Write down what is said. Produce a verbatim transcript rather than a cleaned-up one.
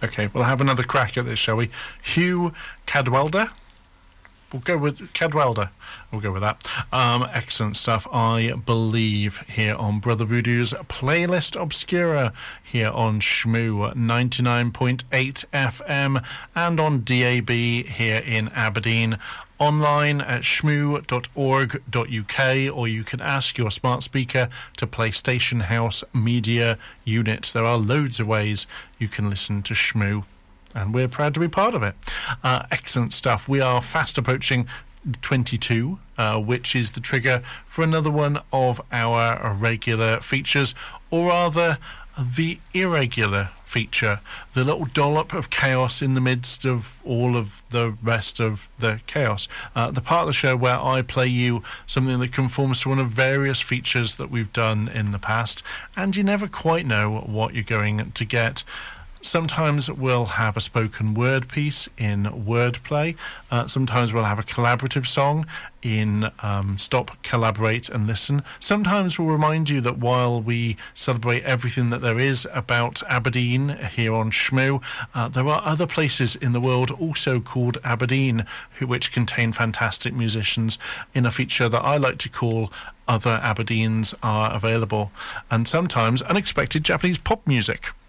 Okay, we'll have another crack at this, shall we? Hugh Cadwelder? We'll go with Cadwelder. We'll go with that. Um, excellent stuff, I believe, here on Brother Voodoo's Playlist Obscura, here on Shmoo ninety-nine point eight F M and on D A B here in Aberdeen. Online at shmoo dot org dot U K, or you can ask your smart speaker to play Station House Media Unit. There are loads of ways you can listen to Shmoo, and we're proud to be part of it. Uh, excellent stuff. We are fast approaching twenty-two, uh, which is the trigger for another one of our regular features, or rather the irregular feature, the little dollop of chaos in the midst of all of the rest of the chaos. Uh, the part of the show where I play you something that conforms to one of various features that we've done in the past, and you never quite know what you're going to get. Sometimes we'll have a spoken word piece in Wordplay. Uh, sometimes we'll have a collaborative song in um, Stop, Collaborate and Listen. Sometimes we'll remind you that while we celebrate everything that there is about Aberdeen here on Shmoo, uh, there are other places in the world also called Aberdeen, who, which contain fantastic musicians, in a feature that I like to call Other Aberdeens Are Available, and sometimes unexpected Japanese pop music.